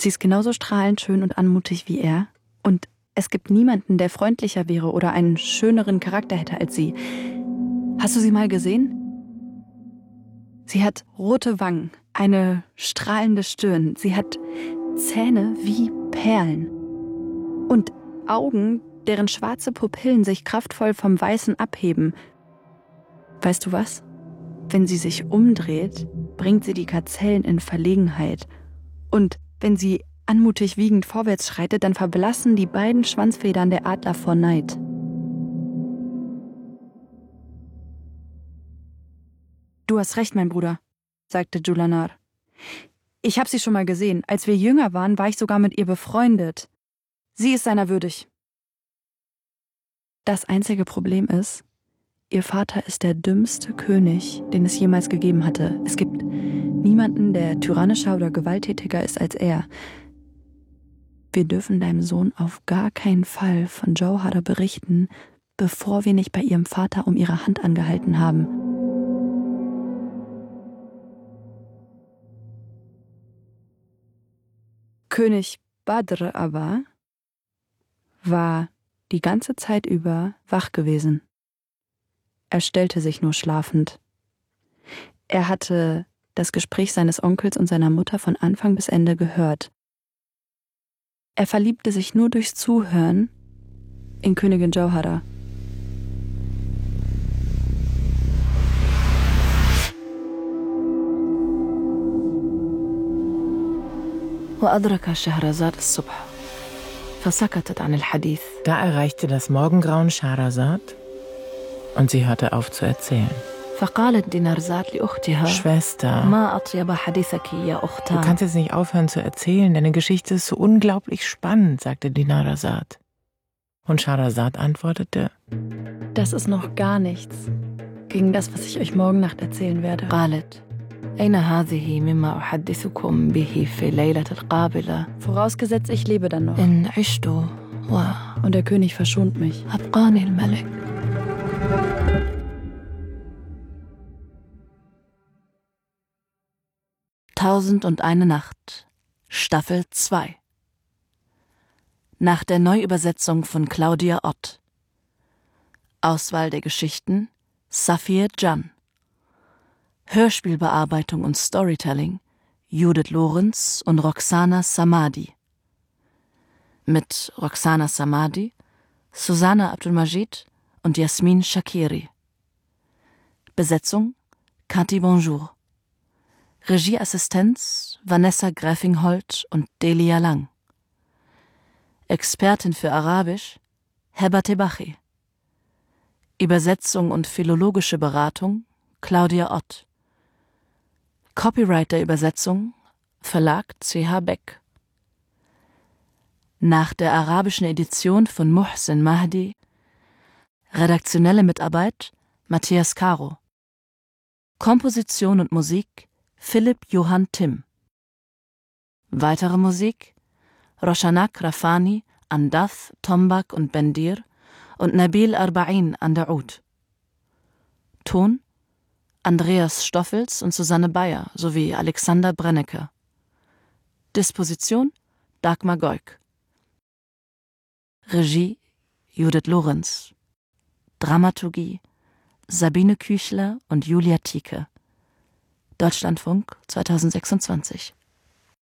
Sie ist genauso strahlend schön und anmutig wie er. Und es gibt niemanden, der freundlicher wäre oder einen schöneren Charakter hätte als sie. Hast du sie mal gesehen? Sie hat rote Wangen, eine strahlende Stirn. Sie hat Zähne wie Perlen. Und Augen, deren schwarze Pupillen sich kraftvoll vom Weißen abheben. Weißt du was? Wenn sie sich umdreht, bringt sie die Gazellen in Verlegenheit. Und wenn sie anmutig wiegend vorwärts schreitet, dann verblassen die beiden Schwanzfedern der Adler vor Neid. Du hast recht, mein Bruder, sagte Julanar. Ich habe sie schon mal gesehen. Als wir jünger waren, war ich sogar mit ihr befreundet. Sie ist seiner würdig. Das einzige Problem ist, ihr Vater ist der dümmste König, den es jemals gegeben hatte. Es gibt niemanden, der tyrannischer oder gewalttätiger ist als er. Wir dürfen deinem Sohn auf gar keinen Fall von Jauhara berichten, bevor wir nicht bei ihrem Vater um ihre Hand angehalten haben. König Badr aber war die ganze Zeit über wach gewesen. Er stellte sich nur schlafend. Er hatte das Gespräch seines Onkels und seiner Mutter von Anfang bis Ende gehört. Er verliebte sich nur durchs Zuhören in Königin Jauhara. وأدرك شهرزاد الصبح فسكتت عن الحديث. Da erreichte das Morgengrauen Schahrazad und sie hörte auf zu erzählen. فقالت دينارزاد لأختها Schwester, ما أطيب حديثك يا du أختان. kannst jetzt nicht aufhören zu erzählen, deine Geschichte ist so unglaublich spannend, sagte Dinarzad. Und Schahrazad antwortete: Das ist noch gar nichts gegen das, was ich euch morgen Nacht erzählen werde. قالت أين هذه مما أحدثكم به في الليلة القابلة. Vorausgesetzt, ich lebe dann noch. إن عشت Und der König verschont mich. وأبقاني الملك. Tausendundeine Nacht, Staffel 2. Nach der Neuübersetzung von Claudia Ott. Auswahl der Geschichten Safir Can. Hörspielbearbeitung und Storytelling Judith Lorenz und Roxana Samadi. Mit Roxana Samadi, Susanna Abdulmajid und Jasmin Shakiri. Besetzung Cathy Bonjour. Regieassistenz Vanessa Gräfingholt und Delia Lang. Expertin für Arabisch Heba Tebachi. Übersetzung und philologische Beratung Claudia Ott. Copyright der Übersetzung Verlag C.H. Beck. Nach der arabischen Edition von Muhsin Mahdi. Redaktionelle Mitarbeit Matthias Caro. Komposition und Musik Philipp Johann Timm. Weitere Musik Roshanak Rafani an Dath, Tombak und Bendir und Nabil Arba'in an der Oud. Ton Andreas Stoffels und Susanne Bayer sowie Alexander Brennecke. Disposition Dagmar Goik. Regie Judith Lorenz. Dramaturgie Sabine Küchler und Julia Thieke. Deutschlandfunk 2026.